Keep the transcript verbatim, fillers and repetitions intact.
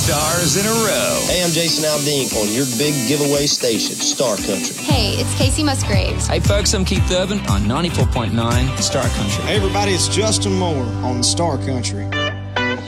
stars in a row. Hey, I'm Jason Aldean on your big giveaway station, Star Country. Hey, it's Casey Musgraves. Hey, folks, I'm Keith Urban on ninety-four point nine Star Country. Hey, everybody, it's Justin Moore on Star Country.